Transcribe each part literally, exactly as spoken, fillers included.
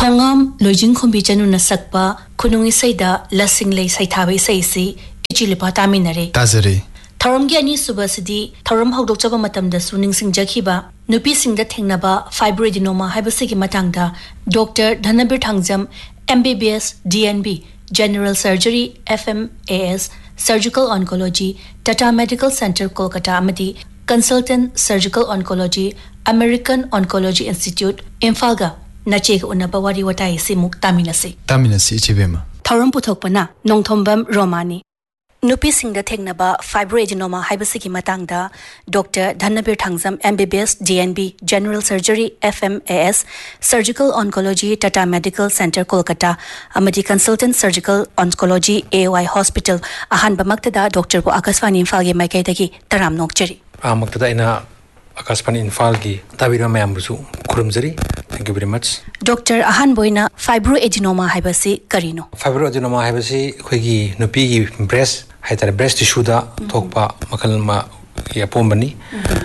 Thongam Lojing Khombi Januna Sakpa Kunungi Saida Lasing Lay Saitabi Saisi Ichilipa Taminare Tazari Tharam Gyani Subasidi Tharam Hawdok Chaba Matamda Suning Sing Jakhiba Nupi Sing da Thengnaba Fibroadenoma Haibasigi Matangda Doctor Dhanabir Thangjam M B B S D N B General Surgery F M A S Surgical Oncology Tata Medical Center Kolkata Amadi Consultant Surgical Oncology American Oncology Institute Infalga Nacheg Unabawari Watai Simuk Taminasi Taminasi Chibema Tharam Puthokpana Nongthombam Romani Nupi Sing da Thengnaba Fibroadenoma Haibasigi Matangda Doctor Dhanabir Thangjam M B B S D N B General Surgery F M A S Surgical Oncology Tata Medical Center Kolkata Amadi Consultant Surgical Oncology A O I Hospital Ahan Bamaktada Doctor Bo Akaswani Infalgi Maikaidagi Taram Nokcheri Amaktada ina Akaswani Infalgi Tabira Mayambusu Kurumzari. Thank you very much. Doctor Ahan Boina Fibroadenoma Haibasi Karino Fibroadenoma Haibasi Kwegi Nupi breast Haitare breast tissue da Tokpa Makalma Yapombani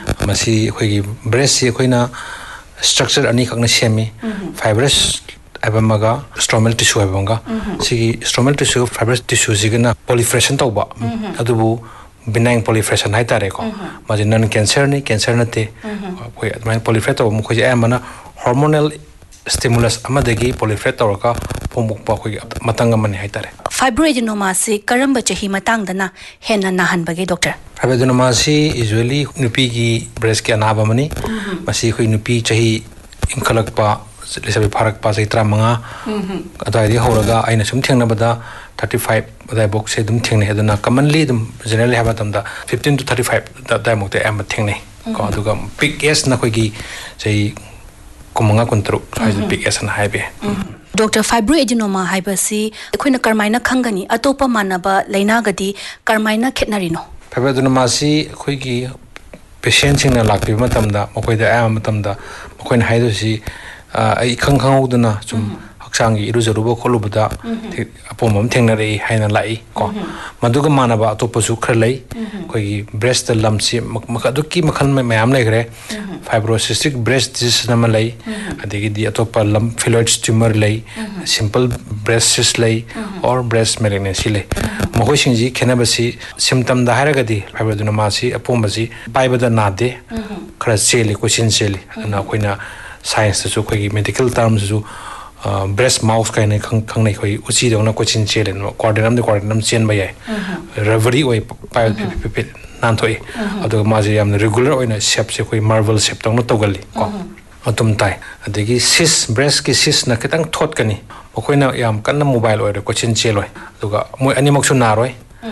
Masi Kwegi breast Yakoina structure Ani Kagna Semi fibrous Abamaga stromal tissue Abanga Sigi stromal tissue fibrous tissue Zigana proliferation Toba Adubu benign proliferation Haitareko Majin non cancer ni cancer nate proliferate of Mukoja Amana hormonal stimulus amadagi proliferate oraka pomukpa khoi matanga mani haitare Fibroadenoma si karamba chahi matangdana hena nahan bage doctor Fibroadenoma si usually nupi gi breast ke anaba mani masi khoi nupi chahi inkalakpa lesabi pharakpa sai tramanga adai di horaga aina sum thengna bada thirty-five adai box se dum thengne aduna commonly dum generally have atamda fifteen to thirty-five da dai mokte am thengne ko aduga big s na khoi gi sai Kumanga Kuntru, so I big as an high. Doctor Fibroadenoma Haibasi, Queen Carmina Kangani, Atopa Manaba, Lainagadi, Carmina Ketnarino. Fibroadenoma si, Quigi, patients in a lack of matamda, Mokoi the Amatamda, Mokoin Haidosi, a Kankaudana, some Haksangi, Iruzarubo Kolubuda, upon Tenere, Haina Lai, Maduga Manaba, Toposu Krele, Quigi, breast lumsy, Makaduki Makan Mayamlegre. Fibrocystic breast disease namalay, adigi di atopa lump phylloid tumor lay, simple breast cyst lay, or breast malignancy lay. Mohoi singji kenabasi symptom da haragadi fibroadenoma si apombasi paibada nade, kara cheli question cheli. Na koina science su koi medical terms su breast mouse kaine khang khang nei khoi uchi dona question cheli no coordinam de coordinam chen bayai. Reverie oi pai pipit Nantoi, although Maziam regular or in a shep, se marvel septon not togali. Autumn tie. A digi cis, breast cis, nakatang totcani. Okoina yam kana mobile or a cochin chelo. Luga mo animoxonaroi.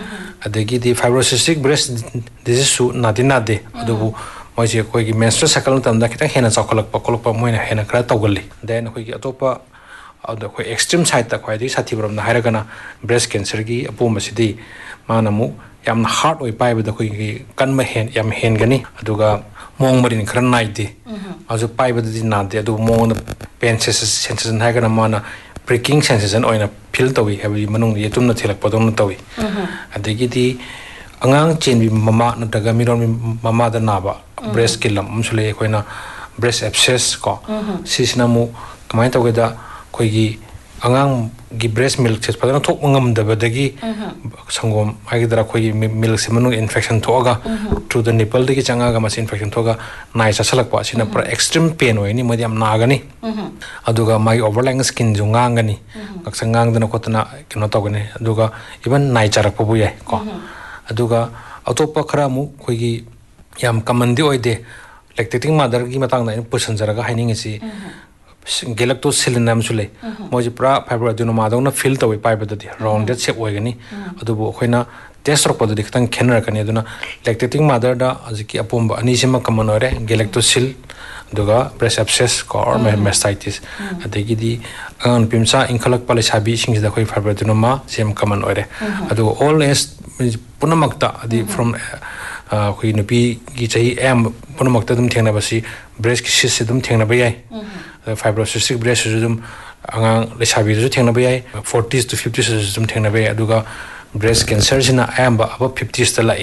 A digi the fibrocystic breast disease nadinade. Adubu Moji Kogi menstrual cycle tam da kitang hena chocolate pokolopa moina hena kra togali. Then we get atopa of the extreme side the quite satibram the hiragana breast cancer gi apomasidi manamu. Yam hard way by with the quick gun hen yam hen gani, aduga mong marin cranite, as a pipe with the nut, they do more pen senses and haganamana, breaking senses and oil a pill to we have manung yetum telapodon towi. At the giddy Angang chain mamma natagamiron mamma the naba, breast killam, umsule quena, breast abscess co, sisnamu, command together, quigi. Angang gi breast milk chest padana thok ngam da badagi sangom agidra khoi milk semanu infection thoga through the nipple digi changa ga mas infection thoga nai cha salak pa sina pra extreme pain hoini medium nagani aduga mai overlying skin jungang gani aksangang dana kotana kino togani aduga even nai charak pabu yai ko aduga atopa khara mu khoi gi yam common di oide lactating mother gi matang na person jaraga haining si galactose sule moji pra fibroadenoma dona fill to pipe the rounded shape wagani adubu khoina test rok padu dikhtang khenra kani aduna lactating mother da aziki apomba anisima common ore galactose duga breast abscess or mastitis adegi di an pimsa inkalak pale sabi sing da khoi fibroadenoma same common ore adu all is punamakta adi from khoi nupi gi chai am punamakta dum thengna basi breast ki cyst dum thengna bayai fibrocystic breast system angang lesabi ju thengna bayai forties to fifties system thengna bayai aduga breast cancer sina amba above fifties ta lai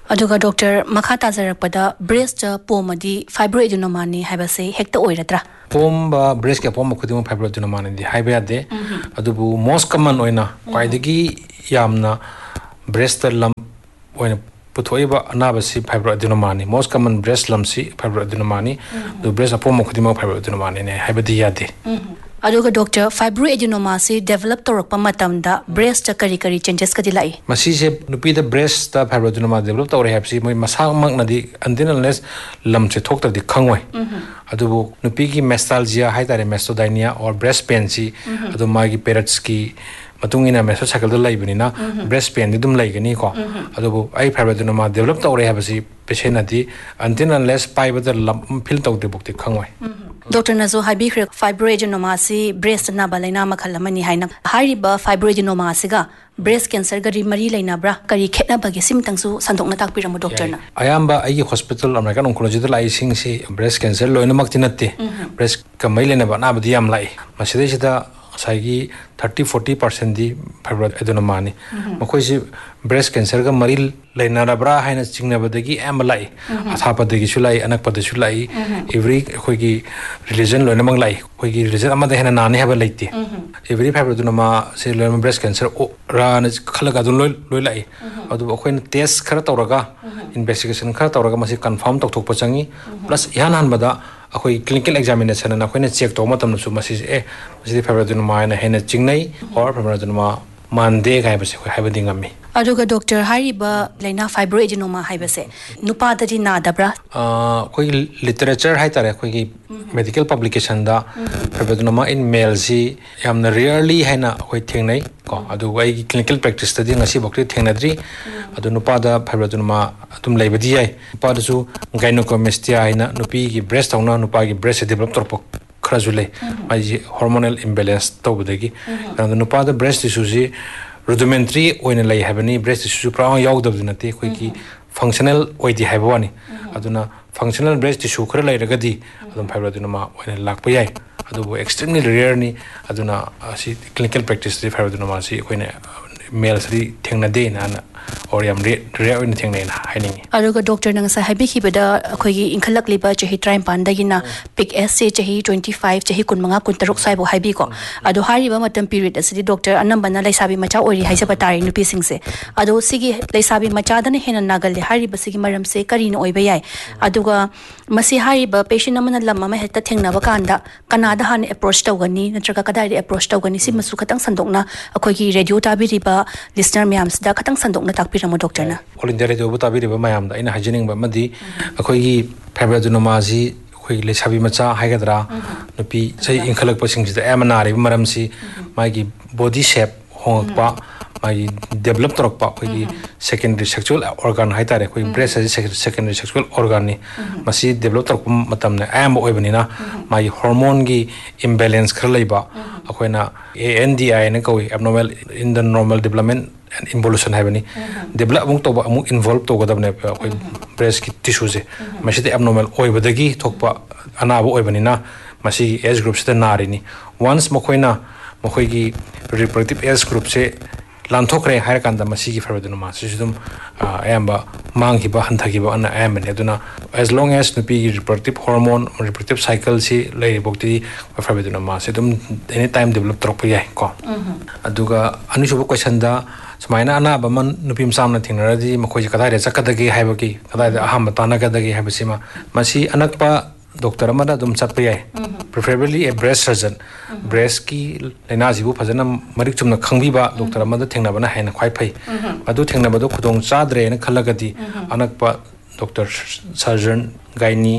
अदुगा doctor मखा ताजरकपदा breast पोमदी फाइब्रोएडेनोमा नि हाइबसे हेक्ता ओइरद्रा pome breast के pome खुदिम फाइब्रोएडेनोमा नि highway यादे अदुबु most common ओइना क्वाइदगी यामना breast lump ओइना पुथोइबा अनाबसी फाइब्रोएडेनोमा नि most common breast लमसी फाइब्रोएडेनोमा नि दु breast pome खुदिम फाइब्रोएडेनोमा नि हाइबदी यादे अदुगा डॉक्टर फाइब्रोएडेनोमा से डेवलप तौरक मतमदा ब्रेस्ट करी करी चेंजेस कदी लाई मसी से नुपी द ब्रेस्ट द फाइब्रोएडेनोमा डेवलप तौरे हैबसी मोय मसा मकनदी अनदिनलेस लम से थोक्तदी खंगोय अदुबु नुपी की मेस्टाल्जिया हाइतारे मेस्टोडाइनिया और ब्रेस्ट पेन सी अदु मागी पेरियड्स की मतुंगिना meso cycle the लाइबनिना breast pain दिदुम लाइगनी को अदुबु आई फाइब्रोएडेनोमा डेवलप तौरे हैबसी पेशेंटदी अनदिनलेस पाइबद लम फिल तौदे बुक्ति खंगोय डॉक्टर नजो हाइबिख्रे फाइब्रोएडेनोमा से ब्रेस्ट नाबा लैना मखल अमनी हाइना हाइरिबा फाइब्रोएडेनोमा सेगा ब्रेस्ट कैंसर गरी मरी लैनाब्रा करी खेतनाबगे सिमतंगसु संदोकना ताकपिरमो डॉक्टरना अयाम्बा eye hospital American oncology the lysing से ब्रेस्ट कैंसर लोइनमक्ति नत्ते ब्रेस्ट कमै लेनाबा नाबदी याम लाई मसिदेसिदा साइगी थर्टी फोर्टी परसेंट दी फाइब्रोएडेनोमा नि मखोइसि ब्रेस्ट कैंसर का मरी लेनारब्रा हाइना चिंगनाबदगी एम लाई अथापदगी सुलाई अनकपद सुलाई एवरी खोगी रिलीजन लोइनमंग लाई खोगी रिलीजन अमदे हेना नाने हबा लैते एवरी फाइब्रोएडेनोमा से लोइम ब्रेस्ट कैंसर ओ रान खलगा दुन लोइ लोइ लाई अदु अखोइन टेस्ट खरा तौरगा इन्वेस्टिगेशन खरा तौरगा मसी कंफर्म तौथोकप चंगी प्लस यान हानबदा अखोई क्लिनिकल एग्जामिनेशन न अखोइना चेक तो मतम सु मसी ए मसी फाइब्रोएडेनोमा ने हेना चिंगनै और फाइब्रोएडेनोमा मानदे गाय बसे हाइबदि ngami अदुगा डॉक्टर हाइरिबा लेना फाइब्रोएडेनोमा हाइबसे नुपाददि नादब्रा अ कोई लिटरेचर हाइ तारे कोई मेडिकल पब्लिकेशन दा फाइब्रोएडेनोमा इन मेल जी यामना रेयरली हैना कोई थेंगनै को अदु वाई क्लिनिकल प्रैक्टिस तदि ngasi बक्ति थेंगनद्री अदु नुपादा फाइब्रोएडेनोमा तुम लाइबदि याय नुपादसु गायनोकोमेस्टिया हैना नुपी की ब्रेस्ट औना नुपा की ब्रेस्ट डेवलप तोरप खराजुले माई हार्मोनल इम्बैलेंस तौबदगी अदु नुपादा ब्रेस्ट टिश्यूजी रुडिमेंटरी ओइना लै हैबनी ब्रेस्ट टिश्यू प्रा याउदबदि नते कोई की फंक्शनल ओइदि हैबवानी अदुना फंक्शनल ब्रेस्ट टिश्यू खरा लैरगदि अदुम फाइब्रोएडेनोमा ओइना लाकप याय अदुबो एक्सट्रीमली रेयर नि अदुना असि क्लिनिकल प्रैक्टिस दि फाइब्रोएडेनोमा सि कोइना मेल सि थेंगनदे ना और याम रे रे ओइन थेंगनेना हाइनिंग अरुगा डॉक्टर नंगसा हाइबिखिबदा अखोगी इंखलक लिबा चही ट्राइम पांदगिना पिक एस से चही ट्वेंटी फाइव चही कुनमंगा कुनतरुक साइबो हाइबि को अदो हारिबा मतम पीरियड असि डॉक्टर अनंबना लैसाबी मचा ओरि हाइसबा तारि नुपी सिंग से अदो सिगी लैसाबी मचा दन हेना नागल हारिबा सिगी मरम से करिन ओइबा याय अदुगा मसी हारिबा पेशेंट अमना लम्मा मा हेता थेंगनाबा कांदा कनादा हान अप्रोच तौगनी नत्रगा कदाइ अप्रोच तौगनी सि मसु खतंग संदोकना अखोगी रेडियो ताबिरिबा लिसनर म्याम्स दा खतंग संदोकना ताकपिरमो डॉक्टर ना ऑल इंडिया रेडियो ताबिरिबा म्याम दा इन हाइजेनिंग मदी अखोगी फाइब्रोएडेनोमा जी अखोगी लेसाबी मचा हाइगदरा नुपी सै इंखलक पसिंग सिदा एमनारि मरम सि मागी बॉडी शेप होंगपा मागी develop तोरकपा अखोगी secondary sexual organ हाइतारे अखोगी breast से सेकेंडरी सेक्सुअल ऑर्गन नि मसी डेवलप तोरक मतम ने एम ओइबनिना मागी हार्मोन की इम्बैलेंस खर लैबा अखोइना ए एन डी आई ने कोई abnormal in the normal development and involution है डेवलप अमुक तब अमुक इन्वॉल्व तौगदबने अखोई ब्रेस्ट की टिश्यू से मसीदे एब्नॉर्मल ओइबदगी थोकपा अनाब ओइबनिना मसी एज ग्रुप से नारिनी वंस मखोइना मखोइगी रिप्रोडक्टिव एज ग्रुप से लांथोखरे हायर कांदा मसी की फाइब्रोएडेनोमा सिदुम अयंबा मांगिबा हंथगिबा अन अयंबने अदुना एज लॉन्ग एज नुपी की रिप्रोडक्टिव हार्मोन रिप्रोडक्टिव साइकिल से लेबोक्ति फाइब्रोएडेनोमा से तुम एनी टाइम डेवलप तोरप याय को अदुगा अनिसुबो क्वेश्चन दा समायना अनाब मन नुपी मसामना थिंगनरदि मखोइ कदाइ चकदगी हाइबकी कदाइ अहम तानागदगी हाइबसिमा मसी अनकपा डॉक्टर अमदा दुम चटप याय प्रिफरेबली ए ब्रेस्ट सर्जन ब्रेस्ट की लेना जिबु फजना मरिक चुमना खंगबिबा डॉक्टर अमदा थेंगनाबना हैना ख्वाइ फै अदु थेंगनाबदो खुदोंग चाद्रे न खलगदि अनकपा डॉक्टर सर्जन गाइनी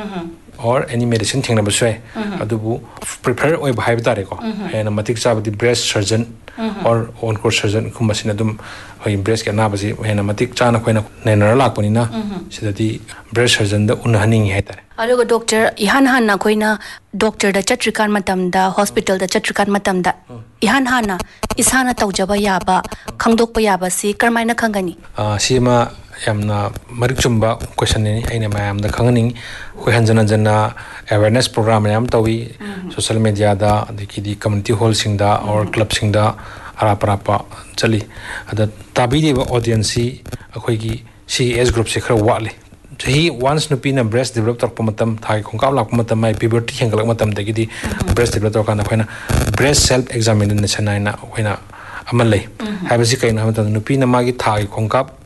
और एनी मेडिसिन थेंगनाबा सोय अदुबु प्रिफर ओइ भाइब तारे को हैना मतिक चाबदि ब्रेस्ट सर्जन और ऑन कोर्स सर्जन कुमसिना दुम होय ब्रेस्ट के नाबसि हैना मतिक चाना खोइना नेनर लाकपनिना सिदति ब्रेस्ट सर्जन द उनहनिंग है तारे अरुगा doctor इहान Hana खोइना doctor the चट्रिकान मतमदा hospital the चट्रिकान मतमदा इहान हाना इसाना तौजबा याबा खंगदोकपा याबा सि करमाइना खंगनी आ सीमा यामना मरिक चुम्बा क्वेश्चन नि आइना मायामदा खंगनिंग खोइ हंजना जना अवेयरनेस प्रोग्राम याम तवी सोशल मीडिया दा दिकिदि कम्युनिटी हॉल सिंगदा और क्लब सिंगदा अरापरापा चली अदा ताबिदिबा ऑडियंस सी अखोइगी सी एज ग्रुप से खर वाले सही वंस नुपी ना ब्रेस्ट डेवलप तक मतम था खोंकाप लाप मतम माय प्यूबर्टी हेंगलक मतम दगी ब्रेस्ट डेवलप तक काना खोना ब्रेस्ट सेल्फ एग्जामिनेशन आइना खोना अमल लै हाइबसी कइना मतम नुपी ना मागी था खोंकाप